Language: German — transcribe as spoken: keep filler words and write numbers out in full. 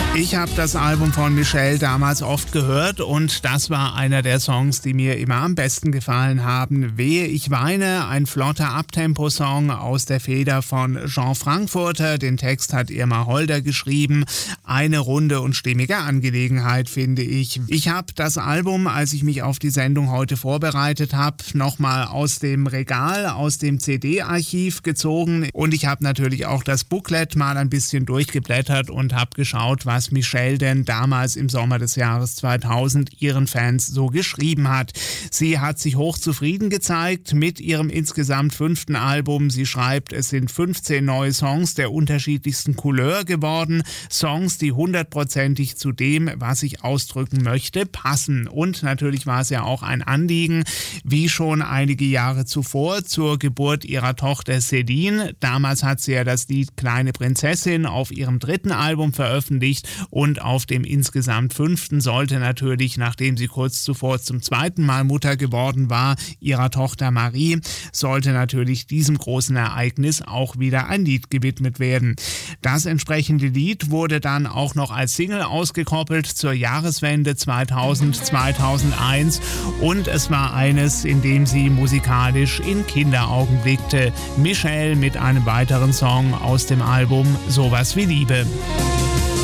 Ich habe das Album von Michelle damals oft gehört und das war einer der Songs, die mir immer am besten gefallen haben. Wehe, ich weine, ein flotter Abtempo-Song aus der Feder von Jean Frankfurter. Den Text hat Irma Holder geschrieben. Eine runde und stimmige Angelegenheit, finde ich. Ich habe das Album, als ich mich auf die Sendung heute vorbereitet habe, nochmal aus dem Regal, aus dem C D-Archiv gezogen und ich habe natürlich auch das Booklet mal ein bisschen durchgeblättert und habe geschaut, was Michelle denn damals im Sommer des Jahres zweitausend ihren Fans so geschrieben hat. Sie hat sich hochzufrieden gezeigt mit ihrem insgesamt fünften Album. Sie schreibt, es sind fünfzehn neue Songs der unterschiedlichsten Couleur geworden. Songs, die hundertprozentig zu dem, was ich ausdrücken möchte, passen. Und natürlich war es ja auch ein Anliegen, wie schon einige Jahre zuvor zur Geburt ihrer Tochter Céline. Damals hat sie ja das Lied Kleine Prinzessin auf ihrem dritten Album veröffentlicht. Und auf dem insgesamt fünften sollte natürlich, nachdem sie kurz zuvor zum zweiten Mal Mutter geworden war, ihrer Tochter Marie, sollte natürlich diesem großen Ereignis auch wieder ein Lied gewidmet werden. Das entsprechende Lied wurde dann auch noch als Single ausgekoppelt zur Jahreswende zweitausend zweitausendeins und es war eines, in dem sie musikalisch in Kinderaugen blickte. Michelle mit einem weiteren Song aus dem Album Sowas wie Liebe.